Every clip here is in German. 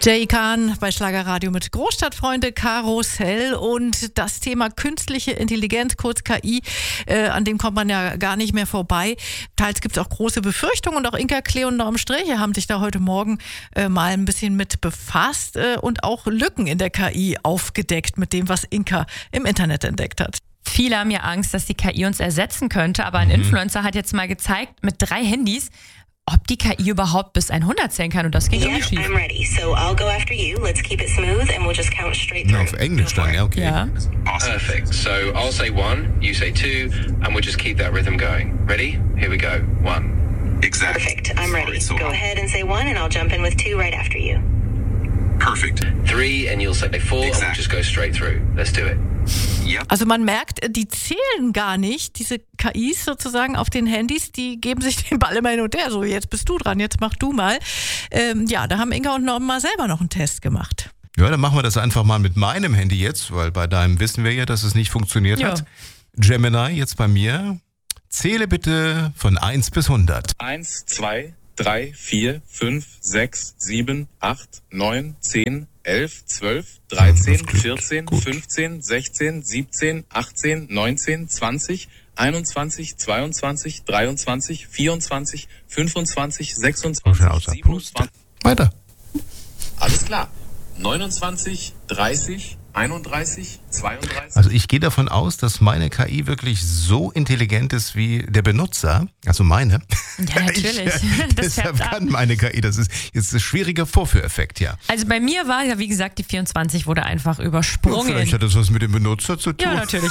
Jay Kahn bei Schlagerradio mit Großstadtfreunde Karussell und das Thema künstliche Intelligenz, kurz KI, an dem kommt man ja gar nicht mehr vorbei. Teils gibt es auch große Befürchtungen und auch Inka, Klee und Norm Sträche haben sich da heute Morgen mal ein bisschen mit befasst und auch Lücken in der KI aufgedeckt mit dem, was Inka im Internet entdeckt hat. Viele haben ja Angst, dass die KI uns ersetzen könnte, aber ein Influencer hat jetzt mal gezeigt, mit 3 Handys, ob die KI überhaupt bis 100 zählen kann und das geht irgendwie schief. I'm ready. So I'll go after you. Let's keep it smooth and we'll just count straight through. Auf Englisch dann, ja, okay. Ja. Perfect. So I'll say 1, you say 2, and we'll just keep that rhythm going. Ready? Here we go. 1. Exactly. Perfect. I'm ready. So Go ahead and say 1 and I'll jump in with 2 right after you. Perfect. 3, and you'll say 4, and we'll just go straight through. Let's do it. Yep. Also man merkt, die zählen gar nicht, diese KIs sozusagen auf den Handys, die geben sich den Ball immer hin und her. So, jetzt bist du dran, jetzt mach du mal. Da haben Inka und Norm mal selber noch einen Test gemacht. Ja, dann machen wir das einfach mal mit meinem Handy jetzt, weil bei deinem wissen wir ja, dass es nicht funktioniert hat. Gemini, jetzt bei mir. Zähle bitte von 1 bis 100. 1, 2, 3, 4, 5, 6, 7, 8, 9, 10, 11, 12, 13, 14, 15, 16, 17, 18, 19, 20, 21, 22, 23, 24, 25, 26, 27. Weiter. Alles klar. 29, 30, 31, 32. Also ich gehe davon aus, dass meine KI wirklich so intelligent ist wie der Benutzer, also meine. Ja, natürlich. Deshalb kann meine KI, das ist jetzt ein schwieriger Vorführeffekt, ja. Also bei mir war ja, wie gesagt, die 24 wurde einfach übersprungen. Vielleicht hat das was mit dem Benutzer zu tun. Ja, natürlich.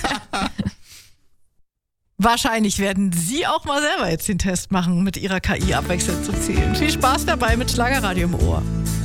Wahrscheinlich werden Sie auch mal selber jetzt den Test machen, mit Ihrer KI abwechselnd zu zählen. Viel Spaß dabei mit Schlagerradio im Ohr.